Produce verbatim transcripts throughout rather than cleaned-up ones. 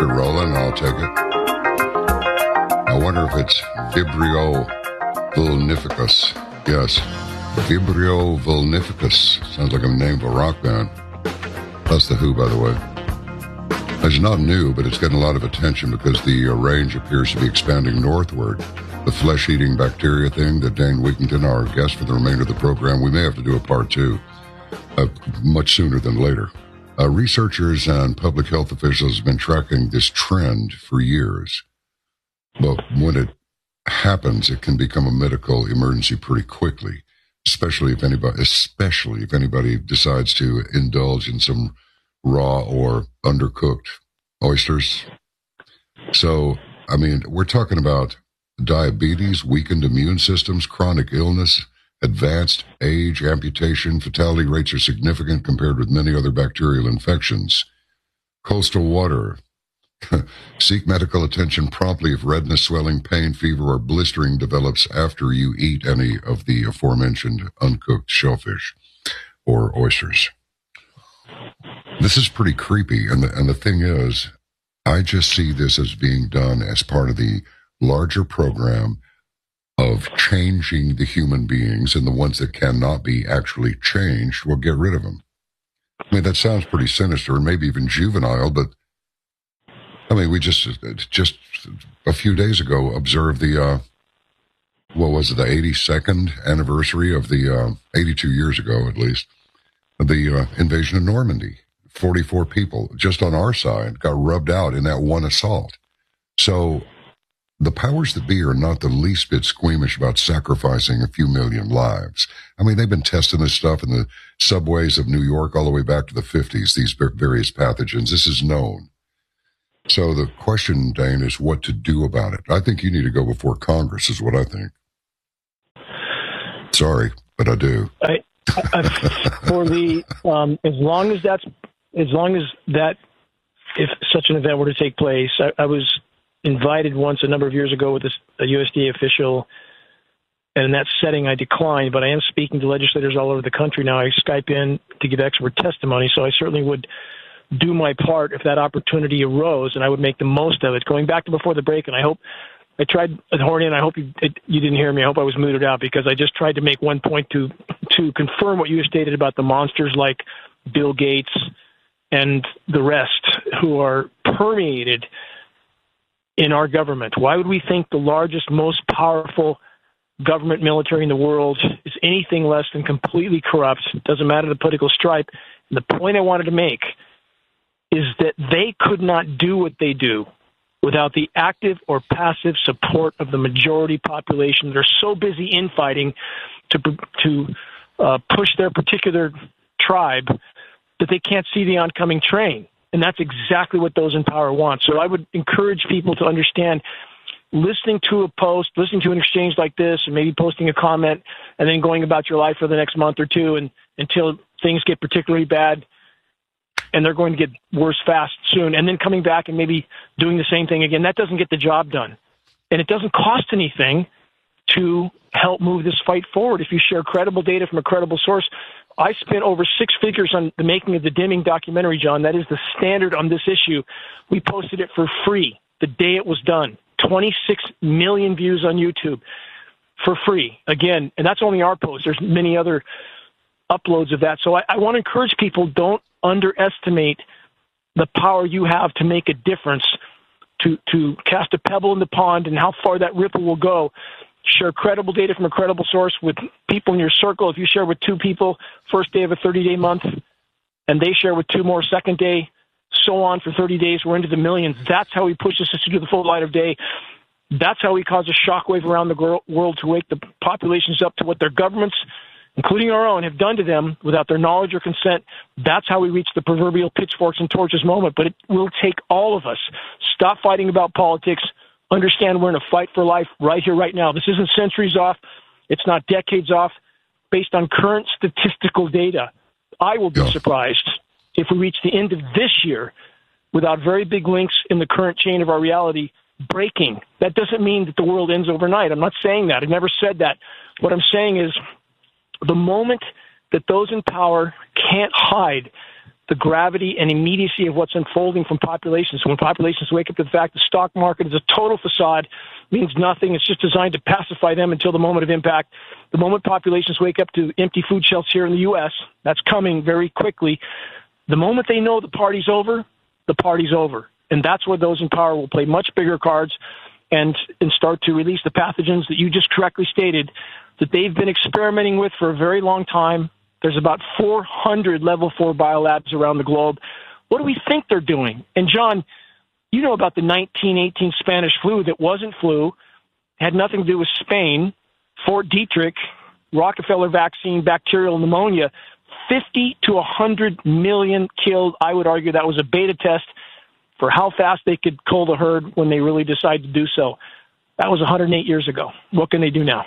you're rolling, I'll take it. I wonder if it's Vibrio vulnificus. Yes, Vibrio vulnificus. Sounds like a name of a rock band. That's The Who, by the way. It's not new, but it's getting a lot of attention because the uh, range appears to be expanding northward. The flesh-eating bacteria thing that Dane Weekington, our guest for the remainder of the program, we may have to do a part two uh, much sooner than later. Uh, researchers and public health officials have been tracking this trend for years. But when it happens, it can become a medical emergency pretty quickly, especially if anybody, especially if anybody decides to indulge in some raw or undercooked oysters. So, I mean, we're talking about diabetes, weakened immune systems, chronic illness, advanced age, amputation. Fatality rates are significant compared with many other bacterial infections. Coastal water. Seek medical attention promptly if redness, swelling, pain, fever, or blistering develops after you eat any of the aforementioned uncooked shellfish or oysters. This is pretty creepy, and the, and the thing is, I just see this as being done as part of the larger program of changing the human beings, and the ones that cannot be actually changed, we'll get rid of them. I mean, that sounds pretty sinister and maybe even juvenile, but I mean, we just, just a few days ago observed the, uh, what was it, the eighty-second anniversary of the, uh, eighty-two years ago at least, the uh, invasion of Normandy. forty-four people just on our side got rubbed out in that one assault. So the powers that be are not the least bit squeamish about sacrificing a few million lives. I mean, they've been testing this stuff in the subways of New York all the way back to the fifties, these various pathogens. This is known. So the question, Dane, is what to do about it. I think you need to go before Congress is what I think. Sorry, but I do. I, I, for the, um, as long as that's, as long as that, if such an event were to take place, I, I was invited once a number of years ago with this, a U S D A official, and in that setting I declined, but I am speaking to legislators all over the country now. I Skype in to give expert testimony, so I certainly would do my part if that opportunity arose, and I would make the most of it. Going back to before the break, and I hope I tried to horn in. I hope you, it, you didn't hear me. I hope I was muted out because I just tried to make one point to to confirm what you stated about the monsters like Bill Gates and the rest who are permeated in our government. Why would we think the largest, most powerful government military in the world is anything less than completely corrupt? It doesn't matter the political stripe. And the point I wanted to make is that they could not do what they do without the active or passive support of the majority population that are so busy infighting to to uh, push their particular tribe that they can't see the oncoming train. And that's exactly what those in power want. So I would encourage people to understand, listening to a post, listening to an exchange like this, and maybe posting a comment, and then going about your life for the next month or two and until things get particularly bad, and they're going to get worse fast soon, and then coming back and maybe doing the same thing again. That doesn't get the job done. And it doesn't cost anything to help move this fight forward if you share credible data from a credible source. I spent over six figures on the making of the Dimming documentary, John. That is the standard on this issue. We posted it for free the day it was done. twenty-six million views on YouTube for free. Again, and that's only our post. There's many other uploads of that. So I, I want to encourage people, don't underestimate the power you have to make a difference, to, to cast a pebble in the pond and how far that ripple will go. Share credible data from a credible source with people in your circle. If you share with two people, first day of a thirty-day month, and they share with two more second day, so on for thirty days, we're into the millions. That's how we push this into the full light of day. That's how we cause a shockwave around the world to wake the populations up to what their governments, including our own, have done to them without their knowledge or consent. That's how we reach the proverbial pitchforks and torches moment. But it will take all of us. Stop fighting about politics. Understand we're in a fight for life right here, right now. This isn't centuries off. It's not decades off. Based on current statistical data, I will be surprised if we reach the end of this year without very big links in the current chain of our reality breaking. That doesn't mean that the world ends overnight. I'm not saying that. I never said that. What I'm saying is the moment that those in power can't hide the gravity and immediacy of what's unfolding from populations. So when populations wake up to the fact the stock market is a total facade, means nothing, it's just designed to pacify them until the moment of impact. The moment populations wake up to empty food shelves here in the U S, that's coming very quickly. The moment they know the party's over, the party's over. And that's where those in power will play much bigger cards and, and start to release the pathogens that you just correctly stated that they've been experimenting with for a very long time. There's about four hundred level four biolabs around the globe. What do we think they're doing? And John, you know about the nineteen eighteen Spanish flu that wasn't flu, had nothing to do with Spain, Fort Detrick, Rockefeller vaccine, bacterial pneumonia, fifty to one hundred million killed. I would argue that was a beta test for how fast they could cull the herd when they really decide to do so. That was one hundred eight years ago. What can they do now?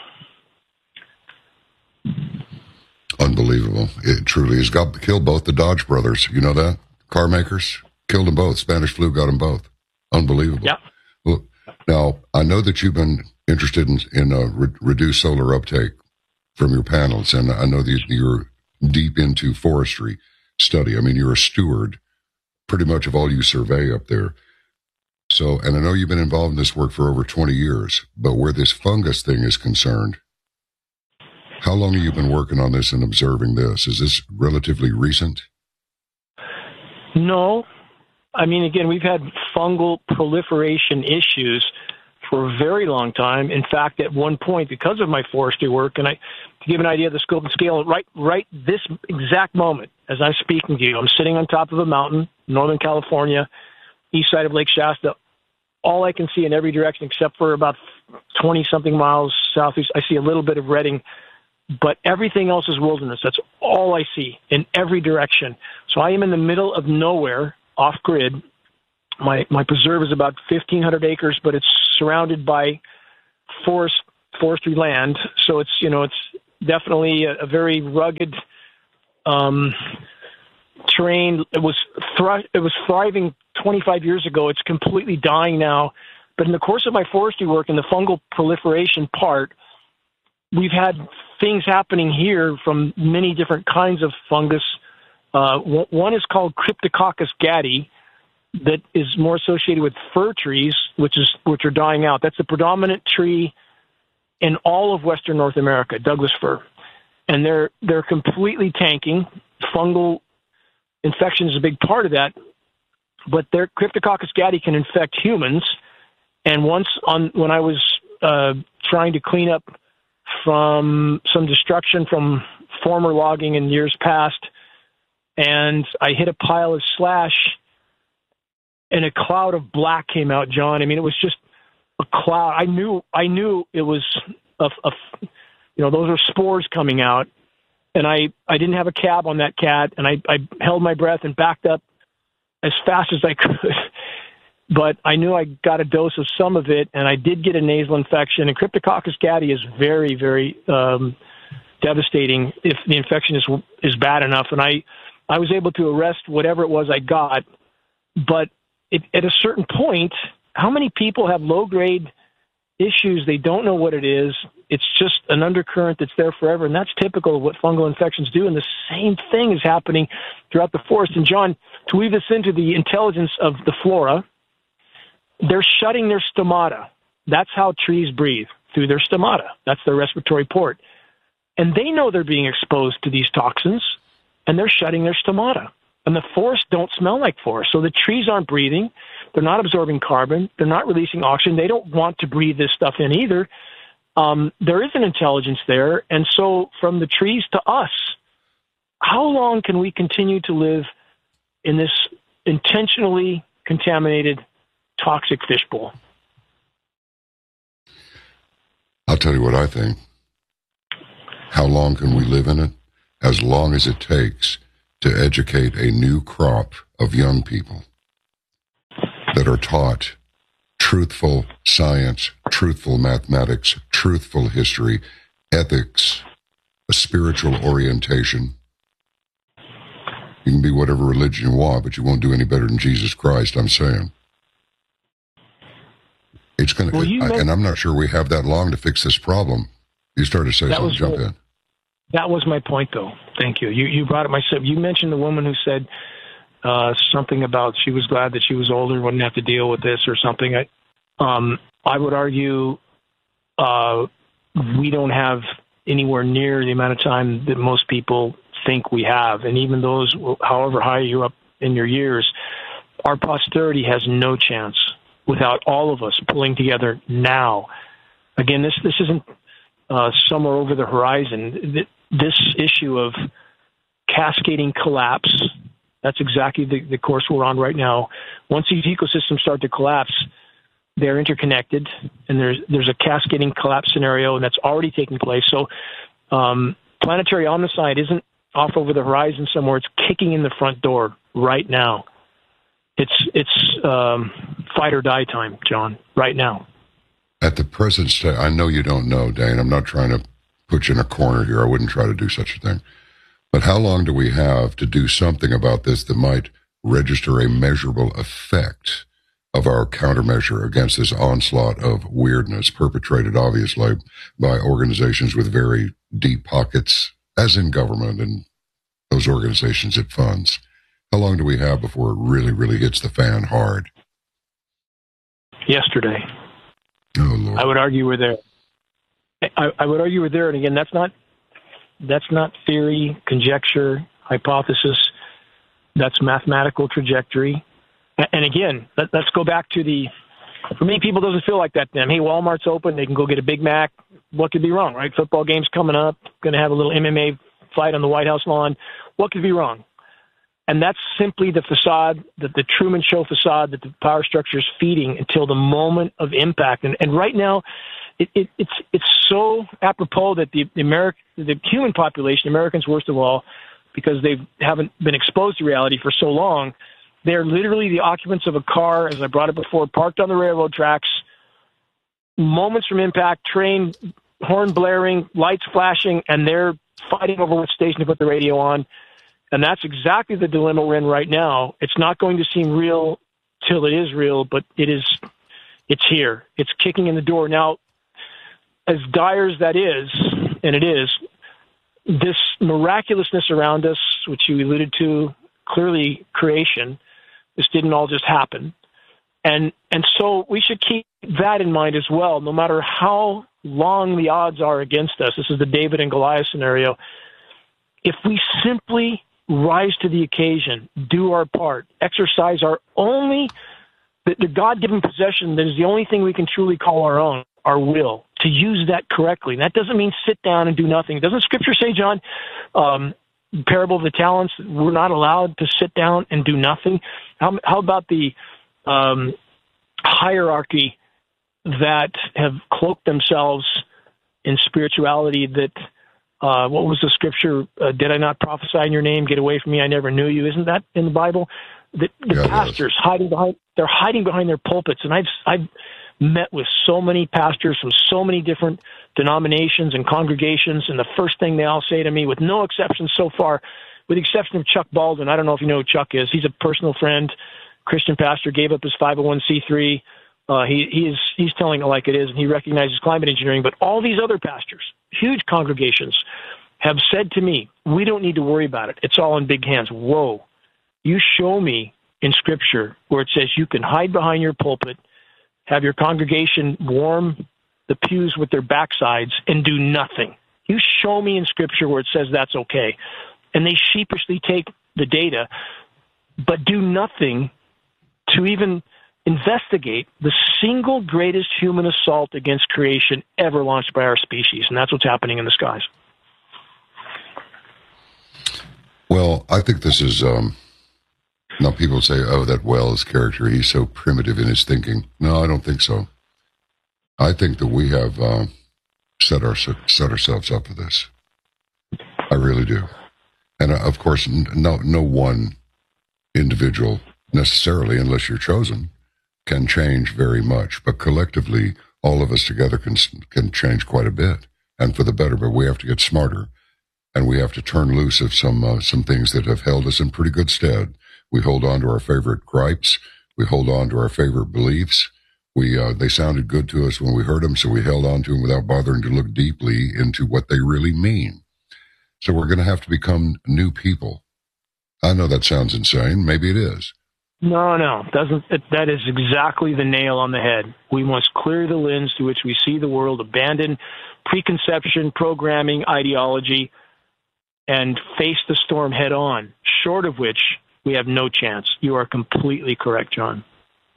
Unbelievable. It truly has got killed both the Dodge brothers. You know that? Car makers killed them both. Spanish flu got them both. Unbelievable. Yeah. Well, now, I know that you've been interested in, in uh, re- reduced solar uptake from your panels, and I know that you're deep into forestry study. I mean, you're a steward pretty much of all you survey up there. So, and I know you've been involved in this work for over twenty years, but where this fungus thing is concerned, how long have you been working on this and observing this? Is this relatively recent? No. I mean, again, we've had fungal proliferation issues for a very long time. In fact, at one point, because of my forestry work, and I, to give an idea of the scope and scale, right, right this exact moment, as I'm speaking to you, I'm sitting on top of a mountain, Northern California, east side of Lake Shasta. All I can see in every direction, except for about twenty-something miles southeast, I see a little bit of Redding, but everything else is wilderness. That's all I see in every direction. So I am in the middle of nowhere, off-grid. My my preserve is about fifteen hundred acres, but it's surrounded by forest forestry land. So it's you know it's definitely a, a very rugged um, terrain. It was thri- it was thriving twenty-five years ago. It's completely dying now. But in the course of my forestry work in the fungal proliferation part, we've had things happening here from many different kinds of fungus. Uh, one is called Cryptococcus gattii, that is more associated with fir trees, which is which are dying out. That's the predominant tree in all of Western North America, Douglas fir, and they're they're completely tanking. Fungal infection is a big part of that, but their Cryptococcus gattii can infect humans. And once on when I was uh, trying to clean up from some destruction from former logging in years past, and I hit a pile of slash, and a cloud of black came out, John. I mean, it was just a cloud. I knew, I knew it was, a, a, you know, those are spores coming out. And I, I didn't have a cab on that cat, and I, I held my breath and backed up as fast as I could. But I knew I got a dose of some of it, and I did get a nasal infection. And Cryptococcus gattii is very, very um, devastating if the infection is is bad enough. And I, I was able to arrest whatever it was I got. But it, at a certain point, how many people have low-grade issues? They don't know what it is. It's just an undercurrent that's there forever, and that's typical of what fungal infections do. And the same thing is happening throughout the forest. And, John, to weave this into the intelligence of the flora, they're shutting their stomata. That's how trees breathe, through their stomata. That's their respiratory port. And they know they're being exposed to these toxins, and they're shutting their stomata. And the forests don't smell like forests. So the trees aren't breathing. They're not absorbing carbon. They're not releasing oxygen. They don't want to breathe this stuff in either. Um, there is an intelligence there. And so from the trees to us, how long can we continue to live in this intentionally contaminated toxic fishbowl? I'll tell you what I think. How long can we live in it? As long as it takes to educate a new crop of young people that are taught truthful science, truthful mathematics, truthful history, ethics, a spiritual orientation. You can be whatever religion you want, but you won't do any better than Jesus Christ, I'm saying. It's going to, well, and I'm not sure we have that long to fix this problem. You started to say that something, jump the, in. That was my point, though. Thank you. You you brought up my, you mentioned the woman who said uh, something about she was glad that she was older, wouldn't have to deal with this or something. I, um, I would argue uh, we don't have anywhere near the amount of time that most people think we have. And even those, however high you're up in your years, our posterity has no chance without all of us pulling together now. Again, this, this isn't uh, somewhere over the horizon. This issue of cascading collapse, that's exactly the, the course we're on right now. Once these ecosystems start to collapse, they're interconnected, and there's there's a cascading collapse scenario, and that's already taking place. So um, planetary omnicide isn't off over the horizon somewhere. It's kicking in the front door right now. It's it's um, fight or die time, John, right now. At the present state, I know you don't know, Dane. I'm not trying to put you in a corner here. I wouldn't try to do such a thing. But how long do we have to do something about this that might register a measurable effect of our countermeasure against this onslaught of weirdness perpetrated, obviously, by organizations with very deep pockets, as in government and those organizations it funds? How long do we have before it really, really hits the fan hard? Yesterday. Oh, Lord. I would argue we're there. I, I would argue we're there. And again, that's not that's not theory, conjecture, hypothesis. That's mathematical trajectory. And again, let, let's go back to the, for many people, it doesn't feel like that to them. Hey, Walmart's open. They can go get a Big Mac. What could be wrong, right? Football game's coming up. Going to have a little M M A fight on the White House lawn. What could be wrong? And that's simply the facade, the, the Truman Show facade that the power structure is feeding until the moment of impact. And, and right now, it, it, it's it's so apropos that the, the, Ameri- the human population, Americans worst of all, because they haven't been exposed to reality for so long, they're literally the occupants of a car, as I brought it before, parked on the railroad tracks, moments from impact, train, horn blaring, lights flashing, and they're fighting over what station to put the radio on. And that's exactly the dilemma we're in right now. It's not going to seem real till it is real, but it is, it's here. It's kicking in the door. Now, as dire as that is, and it is, this miraculousness around us, which you alluded to, clearly creation, this didn't all just happen. And and so we should keep that in mind as well, no matter how long the odds are against us. This is the David and Goliath scenario. If we simply rise to the occasion, do our part, exercise our only, the, the God-given possession that is the only thing we can truly call our own, our will, to use that correctly. And that doesn't mean sit down and do nothing. Doesn't Scripture say, John, um, parable of the talents, we're not allowed to sit down and do nothing? How, how about the um, hierarchy that have cloaked themselves in spirituality that, uh, what was the scripture? Uh, Did I not prophesy in your name? Get away from me, I never knew you. Isn't that in the Bible? The, the yeah, pastors hiding behind, they're hiding behind their pulpits. And I've, I've met with so many pastors from so many different denominations and congregations, and the first thing they all say to me, with no exceptions so far, with the exception of Chuck Baldwin, I don't know if you know who Chuck is. He's a personal friend, Christian pastor, gave up his five oh one c three. Uh, he, he is, he's telling it like it is, and he recognizes climate engineering. But all these other pastors, huge congregations, have said to me, we don't need to worry about it. It's all in big hands. Whoa. You show me in Scripture where it says you can hide behind your pulpit, have your congregation warm the pews with their backsides, and do nothing. You show me in Scripture where it says that's okay. And they sheepishly take the data, but do nothing to even investigate the single greatest human assault against creation ever launched by our species. And that's what's happening in the skies. Well, I think this is, um, now people say, oh, that Wells character, he's so primitive in his thinking. No, I don't think so. I think that we have uh, set, our, set ourselves up for this. I really do. And uh, of course, no, no one individual necessarily, unless you're chosen, can change very much. But collectively, all of us together can can change quite a bit, and for the better. But we have to get smarter, and we have to turn loose of some uh, some things that have held us in pretty good stead. We hold on to our favorite gripes. We hold on to our favorite beliefs. We uh, they sounded good to us when we heard them, so we held on to them without bothering to look deeply into what they really mean. So we're going to have to become new people. I know that sounds insane. Maybe it is. No, no, doesn't. That is exactly the nail on the head. We must clear the lens through which we see the world, abandon preconception, programming, ideology, and face the storm head on, short of which we have no chance. You are completely correct, John.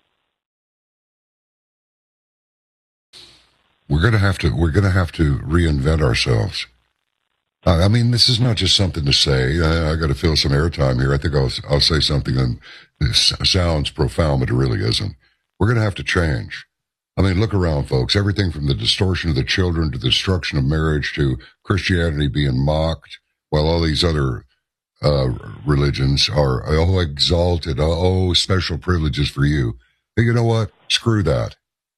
We're going to have to, we're going to have to reinvent ourselves. Uh, I mean, this is not just something to say. I, I got to fill some airtime here. I think I'll, I'll say something that sounds profound, but it really isn't. We're going to have to change. I mean, look around, folks. Everything from the distortion of the children to the destruction of marriage to Christianity being mocked, while all these other uh, religions are, oh, exalted, oh, special privileges for you. But you know what? Screw that.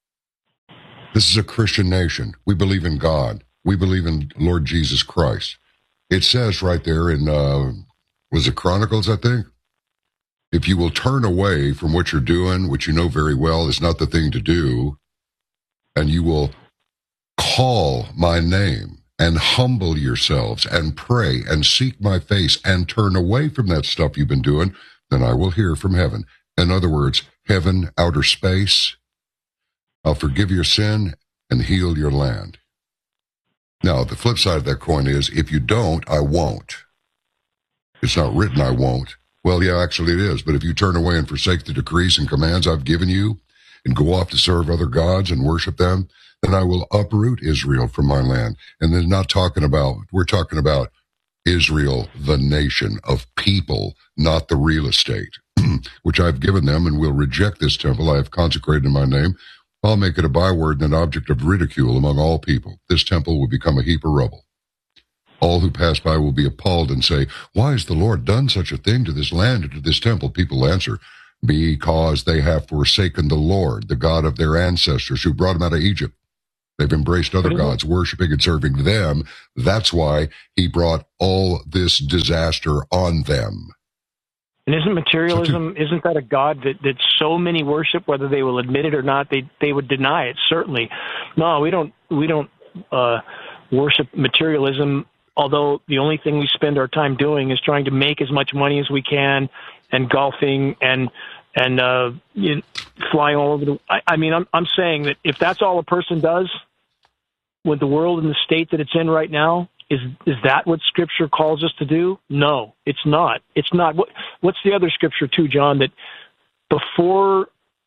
This is a Christian nation. We believe in God. We believe in Lord Jesus Christ. It says right there in, uh, was it Chronicles, I think? If you will turn away from what you're doing, which you know very well is not the thing to do, and you will call my name and humble yourselves and pray and seek my face and turn away from that stuff you've been doing, then I will hear from heaven. In other words, heaven, outer space, I'll forgive your sin and heal your land. Now, the flip side of that coin is, if you don't, I won't. It's not written I won't. Well, yeah, actually it is. But if you turn away and forsake the decrees and commands I've given you and go off to serve other gods and worship them, then I will uproot Israel from my land. And then not talking about, we're talking about Israel, the nation of people, not the real estate, which I've given them, and will reject this temple I have consecrated in my name. I'll make it a byword and an object of ridicule among all people. This temple will become a heap of rubble. All who pass by will be appalled and say, why has the Lord done such a thing to this land and to this temple? People answer, because they have forsaken the Lord, the God of their ancestors who brought them out of Egypt. They've embraced other gods, worshiping and serving them. That's why he brought all this disaster on them. And isn't materialism, isn't that a God that, that so many worship, whether they will admit it or not, they they would deny it, certainly. No, we don't, we don't uh, worship materialism, although the only thing we spend our time doing is trying to make as much money as we can, and golfing and and uh, you know, flying all over the... I, I mean, I'm I'm saying that if that's all a person does, with the world in the state that it's in right now, Is is that what Scripture calls us to do? No, it's not. It's not. What What's the other Scripture too, John? That before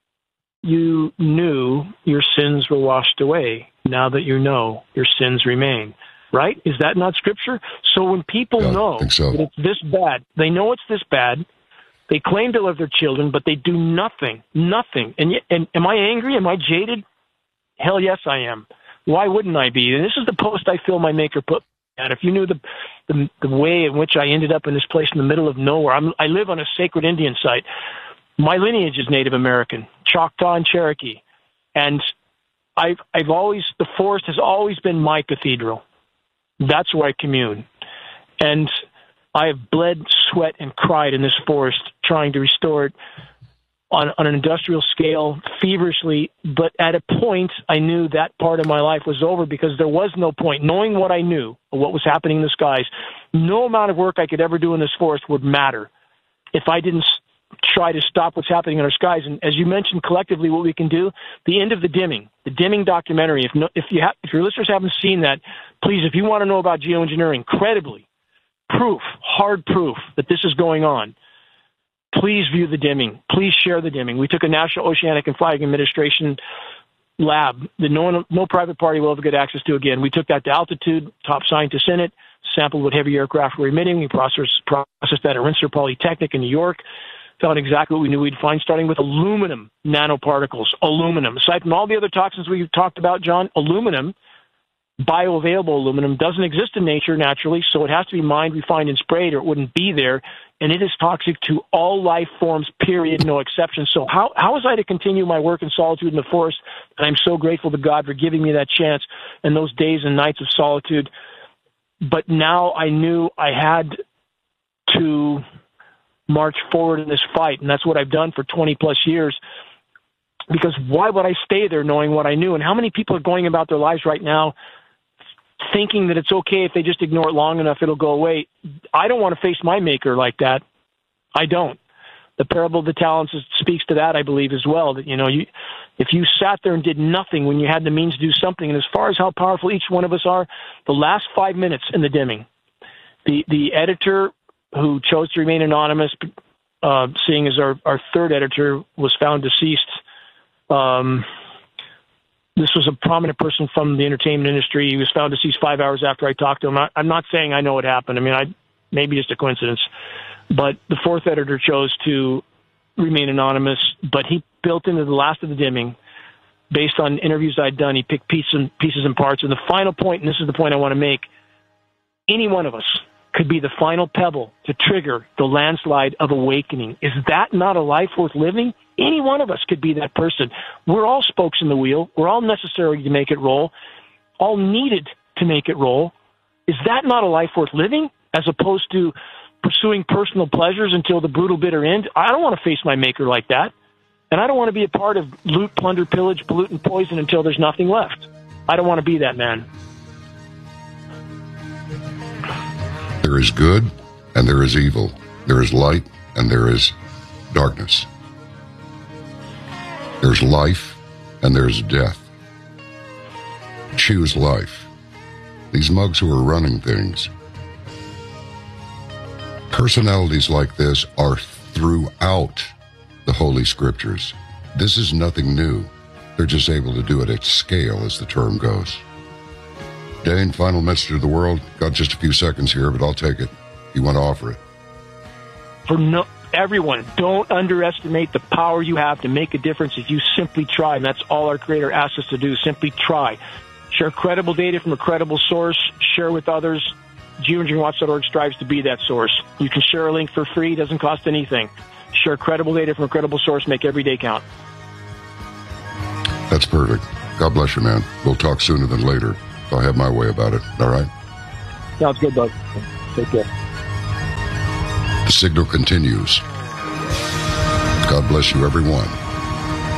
you knew, your sins were washed away. Now that you know, your sins remain. Right? Is that not Scripture? So when people yeah, know so. that it's this bad, they know it's this bad. They claim to love their children, but they do nothing, nothing. And, yet, and am I angry? Am I jaded? Hell yes, I am. Why wouldn't I be? And this is the post I feel my Maker put. And if you knew the, the the way in which I ended up in this place in the middle of nowhere, I'm, I live on a sacred Indian site. My lineage is Native American, Choctaw and Cherokee, and I've I've always the forest has always been my cathedral. That's where I commune, and I have bled, sweat, and cried in this forest trying to restore it on, on an industrial scale, feverishly, but at a point, I knew that part of my life was over because there was no point. Knowing what I knew of what was happening in the skies, no amount of work I could ever do in this forest would matter if I didn't try to stop what's happening in our skies. And as you mentioned, collectively, what we can do, the end of the dimming, the dimming documentary, if no, if you ha- if your listeners haven't seen that, please, if you want to know about geoengineering, credibly, proof, hard proof that this is going on, please view the dimming. Please share the dimming. We took a National Oceanic and Flag Administration lab that no one, no private party will ever get access to again. We took that to altitude, top scientists in it, sampled what heavy aircraft were emitting. We processed, processed that at Rensselaer Polytechnic in New York, found exactly what we knew we'd find, starting with aluminum nanoparticles. Aluminum. Aside from all the other toxins we've talked about, John, aluminum, bioavailable aluminum, doesn't exist in nature naturally, so it has to be mined, refined, and sprayed, or it wouldn't be there. And it is toxic to all life forms, period, no exception. So how how was I to continue my work in solitude in the forest? And I'm so grateful to God for giving me that chance in those days and nights of solitude. But now I knew I had to march forward in this fight, and that's what I've done for twenty plus years. Because why would I stay there knowing what I knew? And how many people are going about their lives right now thinking that it's okay if they just ignore it long enough, it'll go away? I don't want to face my Maker like that. I don't. The parable of the talents is, speaks to that, I believe, as well. That, you know, you, if you sat there and did nothing when you had the means to do something, and as far as how powerful each one of us are, the last five minutes in the dimming, the, the editor who chose to remain anonymous, uh, seeing as our, our third editor was found deceased, um, this was a prominent person from the entertainment industry. He was found deceased five hours after I talked to him. I, I'm not saying I know what happened. I mean, I maybe just a coincidence. But the fourth editor chose to remain anonymous, but he built into the last of the dimming, based on interviews I'd done, he picked pieces and, pieces and parts. And the final point, and this is the point I want to make, any one of us could be the final pebble to trigger the landslide of awakening. Is that not a life worth living? Any one of us could be that person. We're all spokes in the wheel. We're all necessary to make it roll, all needed to make it roll. Is that not a life worth living, as opposed to pursuing personal pleasures until the brutal bitter end? I don't want to face my maker like that. And I don't want to be a part of loot, plunder, pillage, pollute, and poison until there's nothing left. I don't want to be that man. There is good and there is evil. There is light and there is darkness. There's life and there's death. Choose life. These mugs who are running things, personalities like this are throughout the Holy Scriptures. This is nothing new. They're just able to do it at scale, as the term goes. Dane, final message to the world. Got just a few seconds here, but I'll take it. You want to offer it? For no, everyone, don't underestimate the power you have to make a difference if you simply try. And that's all our Creator asks us to do, simply try. Share credible data from a credible source. Share with others. geoengineering watch dot org strives to be that source. You can share a link for free. It doesn't cost anything. Share credible data from a credible source. Make every day count. That's perfect. God bless you, man. We'll talk sooner than later. I'll have my way about it. All right? Sounds good, Doug. Take care. The signal continues. God bless you, everyone.